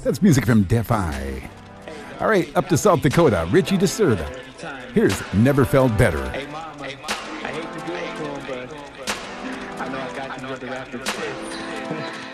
That's music from Defy. All right, up to South Dakota, Richie DeSerda. Here's Never Felt Better. Hey, mama, I hate to do it to him, but I know I got you with the rapper.